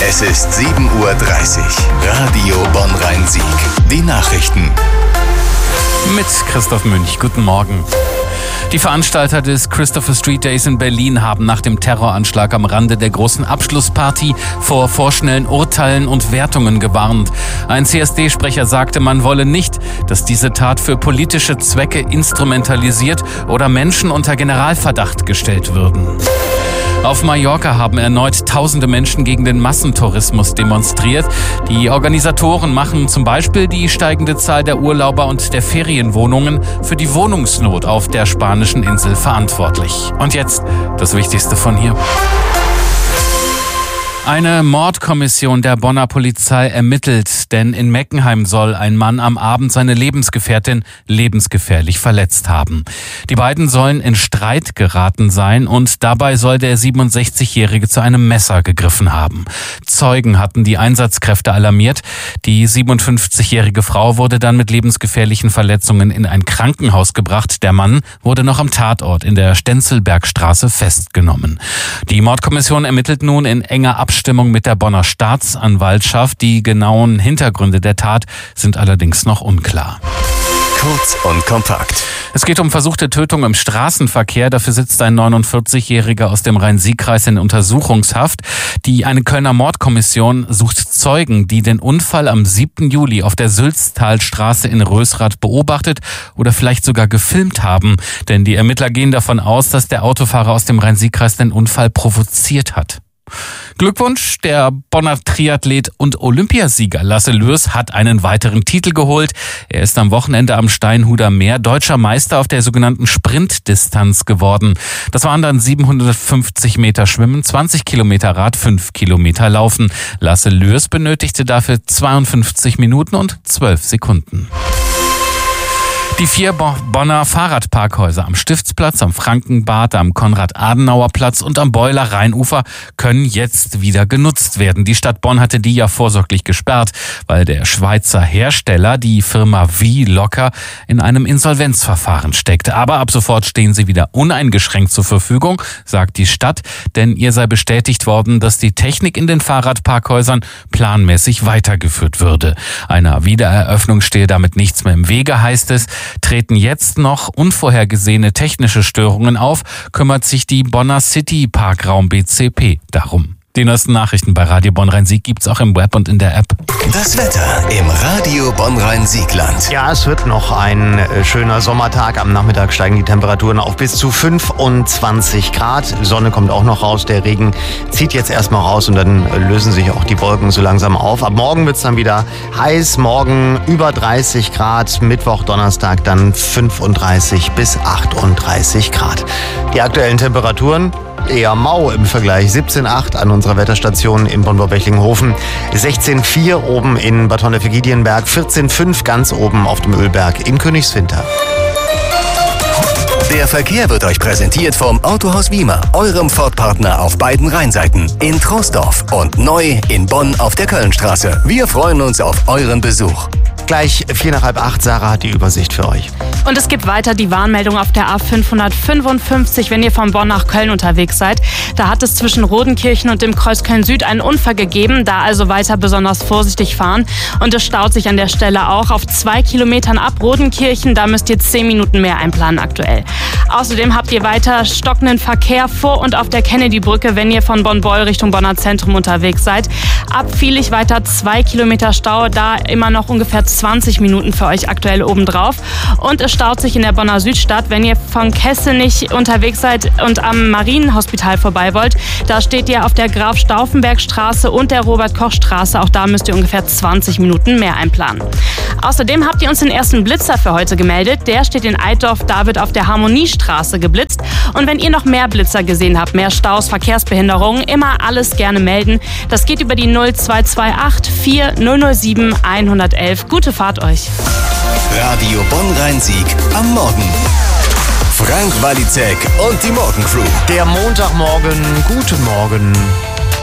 Es ist 7:30 Uhr. Radio Bonn-Rhein-Sieg. Die Nachrichten. Mit Christoph Münch. Guten Morgen. Die Veranstalter des Christopher Street Days in Berlin haben nach dem Terroranschlag am Rande der großen Abschlussparty vor vorschnellen Urteilen und Wertungen gewarnt. Ein CSD-Sprecher sagte, man wolle nicht, dass diese Tat für politische Zwecke instrumentalisiert oder Menschen unter Generalverdacht gestellt würden. Auf Mallorca haben erneut tausende Menschen gegen den Massentourismus demonstriert. Die Organisatoren machen zum Beispiel die steigende Zahl der Urlauber und der Ferienwohnungen für die Wohnungsnot auf der spanischen Insel verantwortlich. Und jetzt das Wichtigste von hier. Eine Mordkommission der Bonner Polizei ermittelt, denn in Meckenheim soll ein Mann am Abend seine Lebensgefährtin lebensgefährlich verletzt haben. Die beiden sollen in Streit geraten sein und dabei soll der 67-Jährige zu einem Messer gegriffen haben. Zeugen hatten die Einsatzkräfte alarmiert. Die 57-jährige Frau wurde dann mit lebensgefährlichen Verletzungen in ein Krankenhaus gebracht. Der Mann wurde noch am Tatort in der Stenzelbergstraße festgenommen. Die Mordkommission ermittelt nun in enger Abstimmung mit der Bonner Staatsanwaltschaft. Die genauen Hintergründe der Tat sind allerdings noch unklar. Kurz und kompakt. Es geht um versuchte Tötung im Straßenverkehr. Dafür sitzt ein 49-Jähriger aus dem Rhein-Sieg-Kreis in Untersuchungshaft. Eine Kölner Mordkommission sucht Zeugen, die den Unfall am 7. Juli auf der Sülztalstraße in Rösrath beobachtet oder vielleicht sogar gefilmt haben. Denn die Ermittler gehen davon aus, dass der Autofahrer aus dem Rhein-Sieg-Kreis den Unfall provoziert hat. Glückwunsch, der Bonner Triathlet und Olympiasieger Lasse Lürs hat einen weiteren Titel geholt. Er ist am Wochenende am Steinhuder Meer deutscher Meister auf der sogenannten Sprintdistanz geworden. Das waren dann 750 Meter Schwimmen, 20 Kilometer Rad, 5 Kilometer Laufen. Lasse Lürs benötigte dafür 52 Minuten und 12 Sekunden. Die 4 Bonner Fahrradparkhäuser am Stiftsplatz, am Frankenbad, am Konrad-Adenauer-Platz und am Beuler Rheinufer können jetzt wieder genutzt werden. Die Stadt Bonn hatte die ja vorsorglich gesperrt, weil der Schweizer Hersteller, die Firma V-Locker, in einem Insolvenzverfahren steckte. Aber ab sofort stehen sie wieder uneingeschränkt zur Verfügung, sagt die Stadt, denn ihr sei bestätigt worden, dass die Technik in den Fahrradparkhäusern planmäßig weitergeführt würde. Einer Wiedereröffnung stehe damit nichts mehr im Wege, heißt es. Treten jetzt noch unvorhergesehene technische Störungen auf, kümmert sich die Bonner City Parkraum BCP darum. Die neuesten Nachrichten bei Radio Bonn-Rhein-Sieg gibt's auch im Web und in der App. Das Wetter im Radio Bonn-Rhein-Siegland. Ja, es wird noch ein schöner Sommertag. Am Nachmittag steigen die Temperaturen auf bis zu 25 Grad. Sonne kommt auch noch raus. Der Regen zieht jetzt erstmal raus und dann lösen sich auch die Wolken so langsam auf. Ab morgen wird's dann wieder heiß. Morgen über 30 Grad. Mittwoch, Donnerstag dann 35 bis 38 Grad. Die aktuellen Temperaturen eher mau im Vergleich. 17,8 an unserer Wetterstation in Bonn-Bechlingenhofen, 16,4 oben in Bad Honnef-Giedienberg, 14,5 ganz oben auf dem Ölberg in Königswinter. Der Verkehr wird euch präsentiert vom Autohaus Wiemer, eurem Ford-Partner auf beiden Rheinseiten, in Troisdorf und neu in Bonn auf der Kölnstraße. Wir freuen uns auf euren Besuch. Gleich 7:45, Sarah hat die Übersicht für euch. Und es gibt weiter die Warnmeldung auf der A555, wenn ihr von Bonn nach Köln unterwegs seid. Da hat es zwischen Rodenkirchen und dem Kreuz Köln-Süd einen Unfall gegeben. Da also weiter besonders vorsichtig fahren. Und es staut sich an der Stelle auch auf 2 Kilometern ab Rodenkirchen. Da müsst ihr 10 Minuten mehr einplanen aktuell. Außerdem habt ihr weiter stockenden Verkehr vor und auf der Kennedy-Brücke, wenn ihr von Bonn-Beul Richtung Bonner Zentrum unterwegs seid. Ab Vielig weiter 2 Kilometer Stau, da immer noch ungefähr 20 Minuten für euch aktuell obendrauf. Und es staut sich in der Bonner Südstadt, wenn ihr von Kessenich unterwegs seid und am Marienhospital vorbei wollt. Da steht ihr auf der Graf-Stauffenberg-Straße und der Robert-Koch-Straße. Auch da müsst ihr ungefähr 20 Minuten mehr einplanen. Außerdem habt ihr uns den ersten Blitzer für heute gemeldet. Der steht in Eitorf, da wird auf der Harmoniestraße geblitzt. Und wenn ihr noch mehr Blitzer gesehen habt, mehr Staus, Verkehrsbehinderungen, immer alles gerne melden. Das geht über die 0228 4007 111. Gute Fahrt euch. Radio Bonn-Rhein-Sieg am Morgen. Frank Walizek und die Morgencrew. Der Montagmorgen, guten Morgen.